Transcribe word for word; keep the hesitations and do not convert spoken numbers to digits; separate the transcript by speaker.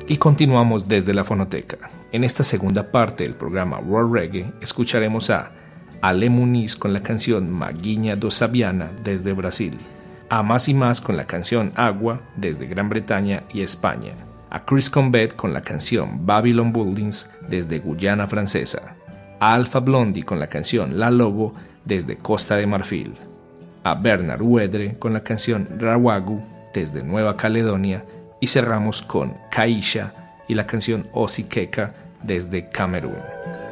Speaker 1: Y continuamos desde la fonoteca. En esta segunda parte del programa World Reggae escucharemos a Ale Muniz con la canción Maguinha do Sabiana desde Brasil, a Más y Más con la canción Agua desde Gran Bretaña y España, a Chris Combet con la canción Babylon Buildings desde Guyana Francesa, a Alpha Blondy con la canción La Logo desde Costa de Marfil, a Bernard Uedre con la canción Rawagu desde Nueva Caledonia y cerramos con Kaisha y la canción Osikeka desde Camerún.